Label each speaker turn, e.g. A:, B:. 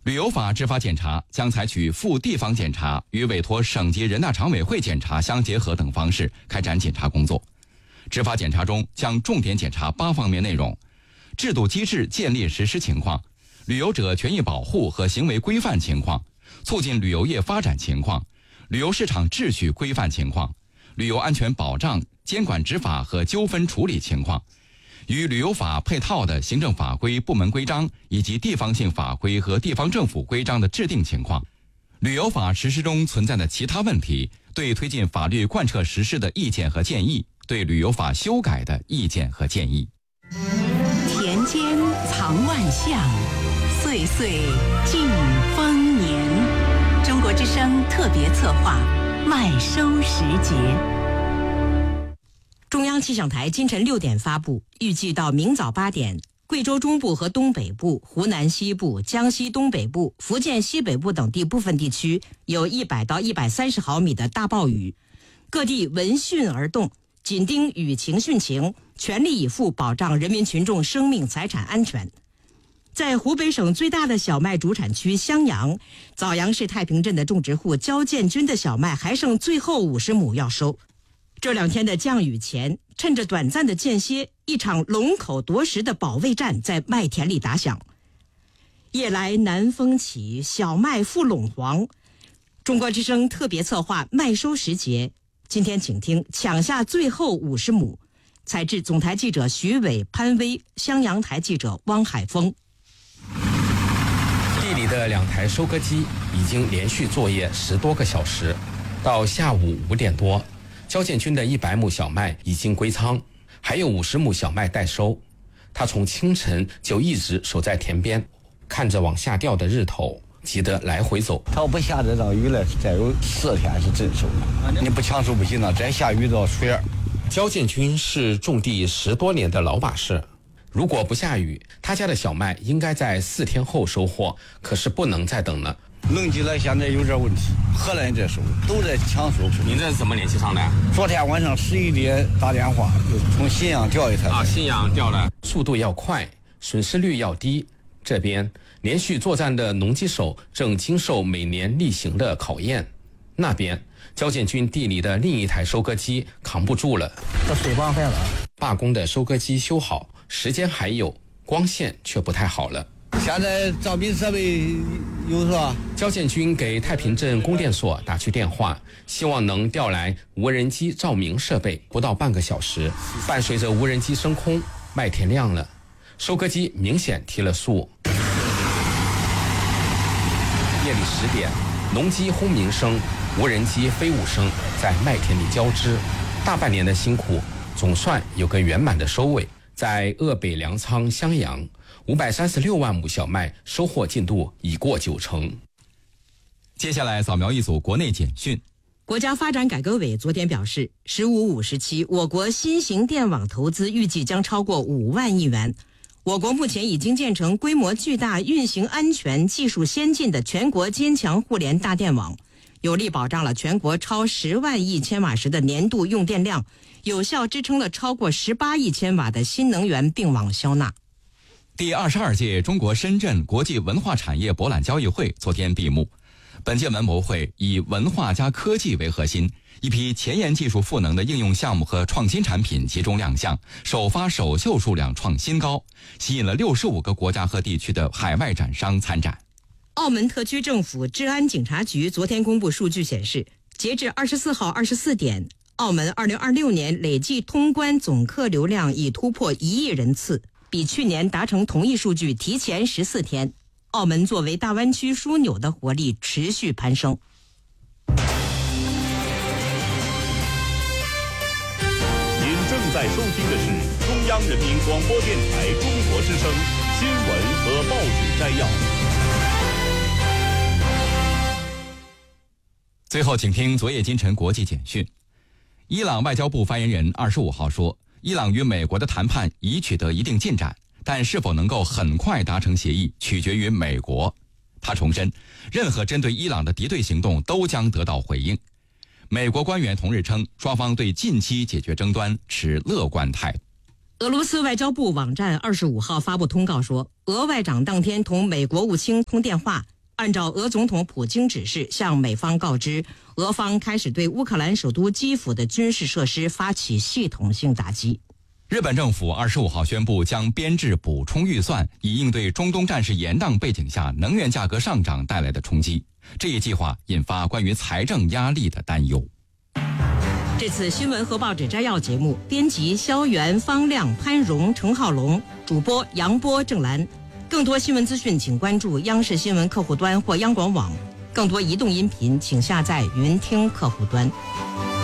A: 旅游法执法检查将采取赴地方检查与委托省级人大常委会检查相结合等方式开展检查工作。执法检查中将重点检查8方面内容：制度机制建立实施情况、旅游者权益保护和行为规范情况、促进旅游业发展情况、旅游市场秩序规范情况、旅游安全保障、监管执法和纠纷处理情况、与旅游法配套的行政法规、部门规章以及地方性法规和地方政府规章的制定情况、旅游法实施中存在的其他问题，对推进法律贯彻实施的意见和建议，对旅游法修改的意见和建议。
B: 田间藏万象，岁岁尽丰年。中国之声特别策划麦收时节。中央气象台今晨6点发布，预计到明早8点，贵州中部和东北部、湖南西部、江西东北部、福建西北部等地部分地区有100到130毫米的大暴雨，各地闻讯而动，紧盯雨情汛情，全力以赴保障人民群众生命财产安全。在湖北省最大的小麦主产区襄阳，枣阳市太平镇的种植户焦建军的小麦还剩最后50亩要收。这2天的降雨前，趁着短暂的间歇，一场龙口夺食的保卫战在麦田里打响。夜来南风起，小麦复垄黄。中国之声特别策划麦收时节，今天请听抢下最后50亩。采制总台记者徐伟、潘威，襄阳台记者汪海峰。
C: 地里的2台收割机已经连续作业10多个小时，到下午5点多，焦建军的100亩小麦已经归仓，还有50亩小麦待收。他从清晨就一直守在田边，看着往下掉的日头，急得来回走。
D: 他要不下这场雨了，再有4天是真收了。你不抢收不行了，再下雨到水。
C: 焦建军是种地10多年的老把式，如果不下雨，他家的小麦应该在4天后收获，可是不能再等了。
D: 冷季了，现在有点问题，荷兰这收都在抢收。
C: 您这是怎么联系上的？
D: 昨天晚上11点打电话，就从信阳调一台。
C: 信阳调了。速度要快，损失率要低。这边连续作战的农机手正经受每年例行的考验，那边焦建军地里的另一台收割机扛不住了，
D: 这水绑坏了。
C: 罢工的收割机修好，时间还有，光线却不太好了。
D: 现在照明设备有是吧？
C: 焦建军给太平镇供电所打去电话，希望能调来无人机照明设备。不到半个小时，伴随着无人机升空，麦田亮了，收割机明显提了速。夜里10点，农机轰鸣声、无人机飞舞声在麦田里交织，大半年的辛苦总算有个圆满的收尾。在鄂北粮仓襄阳，536万亩小麦收获进度已过90%。
A: 接下来扫描一组国内简讯。
B: 国家发展改革委昨天表示，“15-5时期，我国新型电网投资预计将超过5万亿元。我国目前已经建成规模巨大、运行安全、技术先进的全国坚强互联大电网，有力保障了全国超10万亿千瓦时的年度用电量，有效支撑了超过18亿千瓦的新能源并网消纳。”
A: 第22届中国深圳国际文化产业博览交易会昨天闭幕。本届文博会以文化加科技为核心，一批前沿技术赋能的应用项目和创新产品集中亮相，首发首秀数量创新高，吸引了65个国家和地区的海外展商参展。
B: 澳门特区政府治安警察局昨天公布数据显示，截至24号24点，澳门2026年累计通关总客流量已突破1亿人次，比去年达成同一数据提前14天。澳门作为大湾区枢纽的活力持续攀升。
E: 您正在收听的是中央人民广播电台中国之声新闻和报纸摘要。
A: 最后请听昨夜今晨国际简讯。伊朗外交部发言人25号说，伊朗与美国的谈判已取得一定进展，但是否能够很快达成协议取决于美国。他重申，任何针对伊朗的敌对行动都将得到回应。美国官员同日称，双方对近期解决争端持乐观态度。
B: 俄罗斯外交部网站25号发布通告说，俄外长当天同美国务卿通电话， 按照俄总统普京指示，向美方告知，俄方开始对乌克兰首都基辅的军事设施发起系统性打击。
A: 日本政府25号宣布将编制补充预算，以应对中东战事延宕背景下能源价格上涨带来的冲击。这一计划引发关于财政压力的担忧。
B: 这次新闻和报纸摘要节目，编辑肖元、方亮、潘荣、程浩龙，主播杨波、郑兰。更多新闻资讯，请关注央视新闻客户端或央广网。更多移动音频，请下载云听客户端。